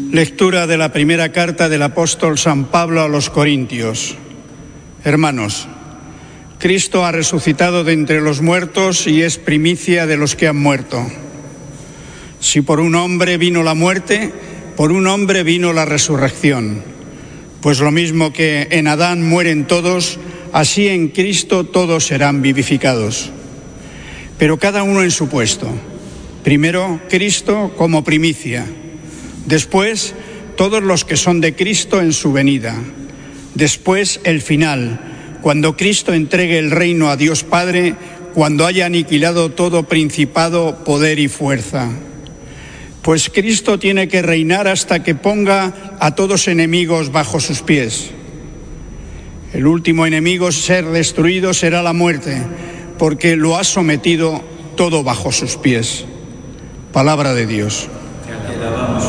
Lectura de la primera carta del apóstol San Pablo a los Corintios. Hermanos, Cristo ha resucitado de entre los muertos y es primicia de los que han muerto. Si por un hombre vino la muerte, por un hombre vino la resurrección. Pues lo mismo que en Adán mueren todos, así en Cristo todos serán vivificados. Pero cada uno en su puesto. Primero, Cristo como primicia. Después, todos los que son de Cristo en su venida. Después, el final, cuando Cristo entregue el reino a Dios Padre, cuando haya aniquilado todo principado, poder y fuerza. Pues Cristo tiene que reinar hasta que ponga a todos enemigos bajo sus pies. El último enemigo a ser destruido será la muerte, porque lo ha sometido todo bajo sus pies. Palabra de Dios. Te alabamos.